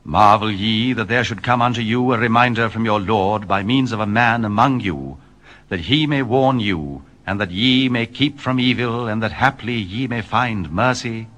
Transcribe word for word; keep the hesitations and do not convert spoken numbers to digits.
Marvel ye that there should come unto you a reminder from your Lord by means of a man among you, that he may warn you, and that ye may keep from evil, and that haply ye may find mercy?